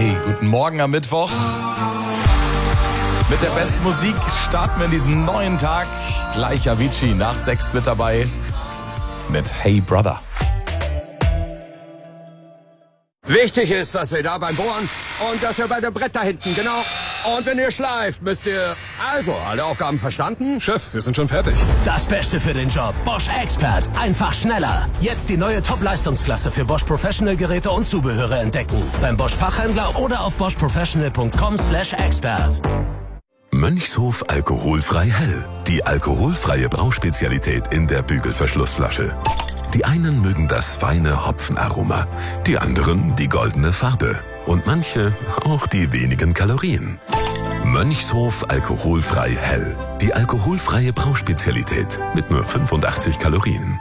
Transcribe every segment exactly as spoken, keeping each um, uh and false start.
Hey, guten Morgen am Mittwoch. Mit der besten Musik starten wir in diesen neuen Tag. Gleich Avicii nach sechs mit dabei mit Hey Brother. Wichtig ist, dass ihr da beim Bohren und dass ihr bei dem Brett da hinten, genau. Und wenn ihr schleift, müsst ihr... Also, alle Aufgaben verstanden? Chef, wir sind schon fertig. Das Beste für den Job. Bosch Expert. Einfach schneller. Jetzt die neue Top-Leistungsklasse für Bosch Professional Geräte und Zubehöre entdecken. Beim Bosch Fachhändler oder auf bosch professional punkt com slash expert. Mönchshof alkoholfrei hell. Die alkoholfreie Brauspezialität in der Bügelverschlussflasche. Die einen mögen das feine Hopfenaroma, die anderen die goldene Farbe und manche auch die wenigen Kalorien. Mönchshof alkoholfrei hell. Die alkoholfreie Brauspezialität mit nur fünfundachtzig Kalorien.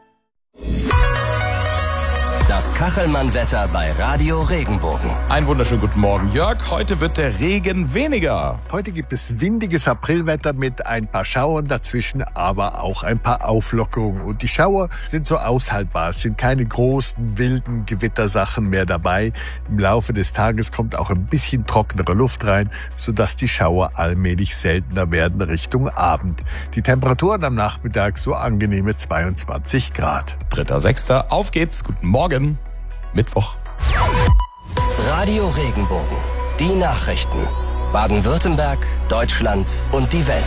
Das Kachelmann-Wetter bei Radio Regenbogen. Einen wunderschönen guten Morgen, Jörg. Heute wird der Regen weniger. Heute gibt es windiges Aprilwetter mit ein paar Schauern dazwischen, aber auch ein paar Auflockerungen. Und die Schauer sind so aushaltbar. Es sind keine großen, wilden Gewittersachen mehr dabei. Im Laufe des Tages kommt auch ein bisschen trockenere Luft rein, sodass die Schauer allmählich seltener werden Richtung Abend. Die Temperaturen am Nachmittag so angenehme zweiundzwanzig Grad. dritter sechster Auf geht's. Guten Morgen. Mittwoch. Radio Regenbogen. Die Nachrichten. Baden-Württemberg, Deutschland und die Welt.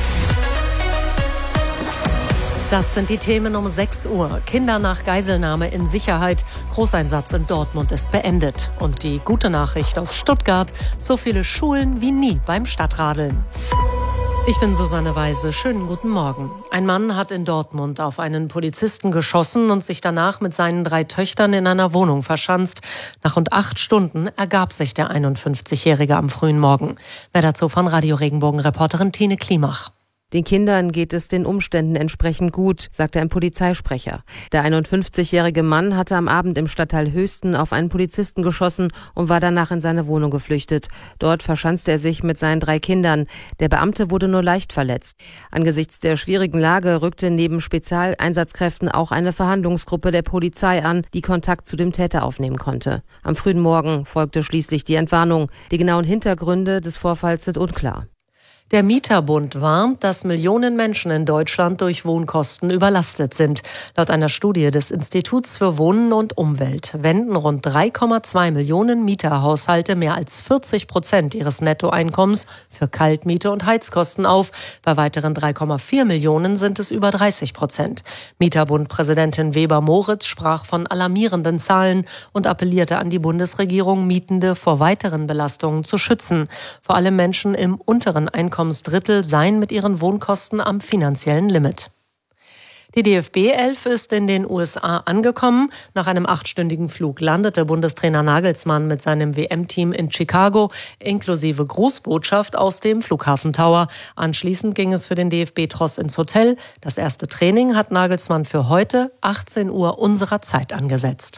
Das sind die Themen um sechs Uhr. Kinder nach Geiselnahme in Sicherheit. Großeinsatz in Dortmund ist beendet. Und die gute Nachricht aus Stuttgart. So viele Schulen wie nie beim Stadtradeln. Ich bin Susanne Weise. Schönen guten Morgen. Ein Mann hat in Dortmund auf einen Polizisten geschossen und sich danach mit seinen drei Töchtern in einer Wohnung verschanzt. Nach rund acht Stunden ergab sich der einundfünfzigjährige am frühen Morgen. Mehr dazu von Radio Regenbogen-Reporterin Tine Klimach. Den Kindern geht es den Umständen entsprechend gut, sagte ein Polizeisprecher. Der einundfünfzigjährige Mann hatte am Abend im Stadtteil Höchsten auf einen Polizisten geschossen und war danach in seine Wohnung geflüchtet. Dort verschanzte er sich mit seinen drei Kindern. Der Beamte wurde nur leicht verletzt. Angesichts der schwierigen Lage rückte neben Spezialeinsatzkräften auch eine Verhandlungsgruppe der Polizei an, die Kontakt zu dem Täter aufnehmen konnte. Am frühen Morgen folgte schließlich die Entwarnung. Die genauen Hintergründe des Vorfalls sind unklar. Der Mieterbund warnt, dass Millionen Menschen in Deutschland durch Wohnkosten überlastet sind. Laut einer Studie des Instituts für Wohnen und Umwelt wenden rund drei Komma zwei Millionen Mieterhaushalte mehr als vierzig Prozent ihres Nettoeinkommens für Kaltmiete und Heizkosten auf. Bei weiteren drei Komma vier Millionen sind es über dreißig Prozent. Mieterbund-Präsidentin Weber-Moritz sprach von alarmierenden Zahlen und appellierte an die Bundesregierung, Mietende vor weiteren Belastungen zu schützen. Vor allem Menschen im unteren Einkommensdrittel seien mit ihren Wohnkosten am finanziellen Limit. Die D F B elf ist in den U S A angekommen. Nach einem achtstündigen Flug landete Bundestrainer Nagelsmann mit seinem W M-Team in Chicago, inklusive Grußbotschaft aus dem Flughafen Tower. Anschließend ging es für den D F B-Tross ins Hotel. Das erste Training hat Nagelsmann für heute achtzehn Uhr unserer Zeit angesetzt.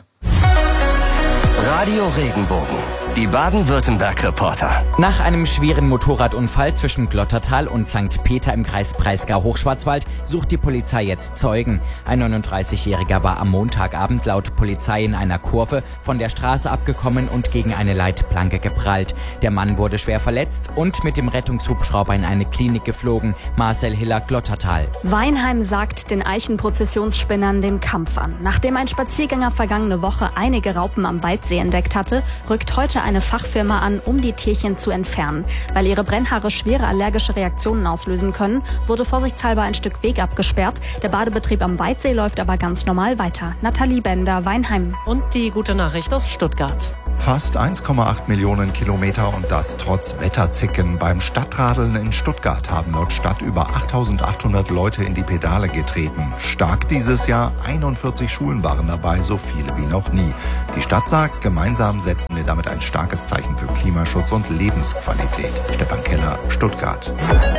Radio Regenbogen. Die Baden-Württemberg-Reporter. Nach einem schweren Motorradunfall zwischen Glottertal und Sankt Peter im Kreis Breisgau-Hochschwarzwald sucht die Polizei jetzt Zeugen. Ein neununddreißigjähriger war am Montagabend laut Polizei in einer Kurve von der Straße abgekommen und gegen eine Leitplanke geprallt. Der Mann wurde schwer verletzt und mit dem Rettungshubschrauber in eine Klinik geflogen. Marcel Hiller, Glottertal. Weinheim sagt den Eichenprozessionsspinnern den Kampf an. Nachdem ein Spaziergänger vergangene Woche einige Raupen am Waldsee entdeckt hatte, rückt heute eine Fachfirma an, um die Tierchen zu entfernen. Weil ihre Brennhaare schwere allergische Reaktionen auslösen können, wurde vorsichtshalber ein Stück Weg abgesperrt. Der Badebetrieb am Waldsee läuft aber ganz normal weiter. Nathalie Bender, Weinheim. Und die gute Nachricht aus Stuttgart. Fast eins Komma acht Millionen Kilometer und das trotz Wetterzicken. Beim Stadtradeln in Stuttgart haben laut Stadt über achttausendachthundert Leute in die Pedale getreten. Stark dieses Jahr, einundvierzig Schulen waren dabei, so viele wie noch nie. Die Stadt sagt, gemeinsam setzen wir damit ein starkes Zeichen für Klimaschutz und Lebensqualität. Stefan Keller, Stuttgart.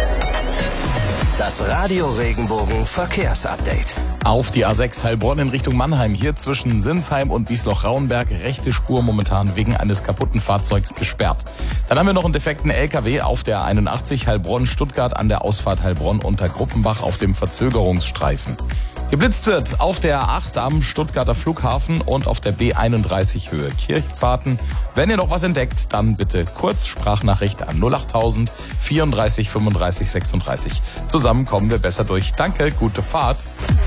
Das Radio Regenbogen Verkehrsupdate. Auf die A sechs Heilbronn in Richtung Mannheim. Hier zwischen Sinsheim und Wiesloch-Rauenberg. Rechte Spur momentan wegen eines kaputten Fahrzeugs gesperrt. Dann haben wir noch einen defekten L K W auf der einundachtzig Heilbronn-Stuttgart an der Ausfahrt Heilbronn unter Gruppenbach auf dem Verzögerungsstreifen. Geblitzt wird auf der A acht am Stuttgarter Flughafen und auf der B einunddreißig Höhe Kirchzarten. Wenn ihr noch was entdeckt, dann bitte kurz Sprachnachricht an null achttausend vierunddreißig fünfunddreißig sechsunddreißig. Zusammen kommen wir besser durch. Danke, gute Fahrt.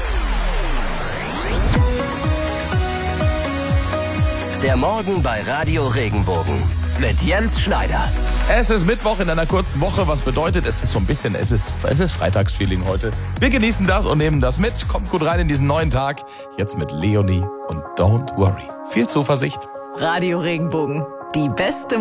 Der Morgen bei Radio Regenbogen mit Jens Schneider. Es ist Mittwoch in einer kurzen Woche, was bedeutet, es ist so ein bisschen, es ist, es ist Freitagsfeeling heute. Wir genießen das und nehmen das mit. Kommt gut rein in diesen neuen Tag. Jetzt mit Leonie und Don't Worry. Viel Zuversicht. Radio Regenbogen, die beste